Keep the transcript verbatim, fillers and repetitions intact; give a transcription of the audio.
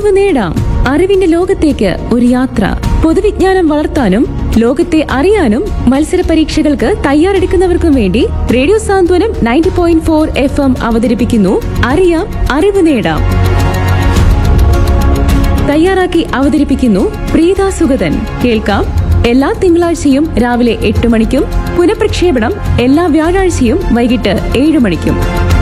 അറിവ് നേടാം. അറിവിന്റെ ലോകത്തേക്ക് ഒരു യാത്ര. പൊതുവിജ്ഞാനം വളർത്താനും ലോകത്തെ അറിയാനും മത്സര പരീക്ഷകൾക്ക് തയ്യാറെടുക്കുന്നവർക്കും വേണ്ടി റേഡിയോ സാന്ത്വനം ninety point four F M അവതരിപ്പിക്കുന്നു അറിയാം അറിവ് നേടാം. തയ്യാറാക്കി അവതരിപ്പിക്കുന്നു പ്രീത സുഗതൻ. കേൾക്കാം എല്ലാ തിങ്കളാഴ്ചയും രാവിലെ എട്ട് മണിക്കും പുനഃപ്രക്ഷേപണം എല്ലാ വ്യാഴാഴ്ചയും വൈകിട്ട് ഏഴ് മണിക്കും.